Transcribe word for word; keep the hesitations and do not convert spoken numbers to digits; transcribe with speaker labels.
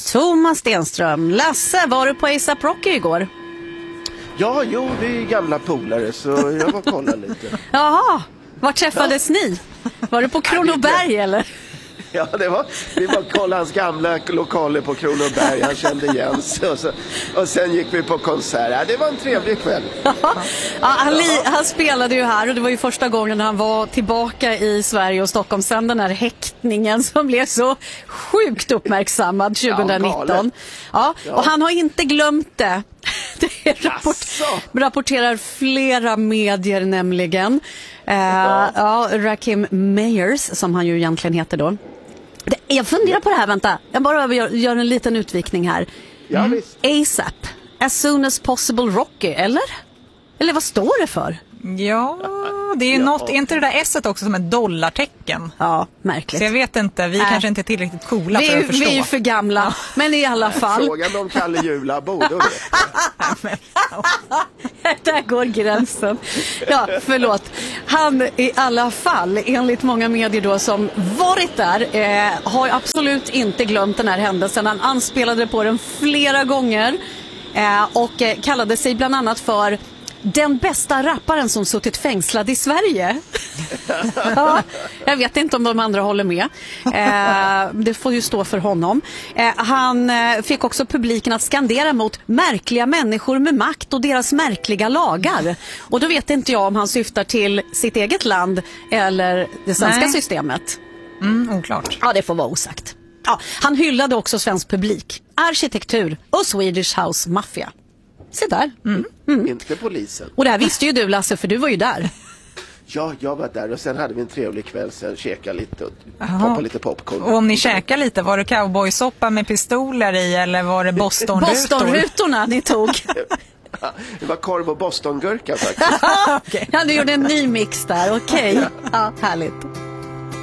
Speaker 1: Thomas Stenström. Lasse, var du på A$AP Rocky igår?
Speaker 2: Ja, jo, vi är gamla polare så jag var kolla lite.
Speaker 1: Jaha, var träffades ja. ni? Var du på Kronoberg eller?
Speaker 2: Ja, det var, vi var kolla hans gamla lokaler på Kronoberg. Han kände igen sig. Och, så, och sen gick vi på konsert. Ja, det var en trevlig kväll.
Speaker 1: Ja, han, li, han spelade ju här och det var ju första gången han var tillbaka i Sverige och Stockholm. Sen den här häktningen som blev så sjukt uppmärksammad tjugonitton. Ja, ja, och han har inte glömt det. Det rapport, rapporterar flera medier nämligen. Uh, ja, Rakim Mayers, som han ju egentligen heter då. Det, jag funderar på det här, vänta. Jag bara gör, gör en liten utvikning här.
Speaker 2: Ja,
Speaker 1: mm. A$AP, as soon as possible Rocky, eller? Eller vad står det för?
Speaker 3: Ja, det är ju ja. något, är inte det där S-et också som ett dollartecken?
Speaker 1: Ja, märkligt.
Speaker 3: Så jag vet inte, vi äh. kanske inte är tillräckligt coola
Speaker 1: vi,
Speaker 3: för att förstå.
Speaker 1: Vi är för gamla, ja. Men i alla fall.
Speaker 2: Frågan om Kalle Jula borde
Speaker 1: Där går gränsen. Ja, förlåt. Han i alla fall, enligt många medier då som varit där, eh, har absolut inte glömt den här händelsen. Han anspelade på den flera gånger eh, och eh, kallade sig bland annat för den bästa rapparen som suttit fängslad i Sverige. Ja, jag vet inte om de andra håller med. Eh, det får ju stå för honom. Eh, han eh, fick också publiken att skandera mot märkliga människor med makt och deras märkliga lagar. Och då vet inte jag om han syftar till sitt eget land eller det svenska Nej. systemet.
Speaker 3: Mm, oklart.
Speaker 1: Ja, det får vara osagt. Ja, han hyllade också svensk publik, arkitektur och Swedish House Mafia. Se där. Mm.
Speaker 2: Mm. Inte polisen.
Speaker 1: Och det här visste ju du, Lasse, för du var ju där.
Speaker 2: Ja, jag var där och sen hade vi en trevlig kväll. Sen käka lite och poppa lite popcorn.
Speaker 3: Och om ni käkar lite, var det cowboysoppa med pistoler i eller var det Bostonrutor?
Speaker 1: Bostonrutorna ni tog.
Speaker 2: Det var korv och bostongurka faktiskt.
Speaker 1: Okay. Ja, du gjorde en ny mix där, okej. Okay. Ja, härligt.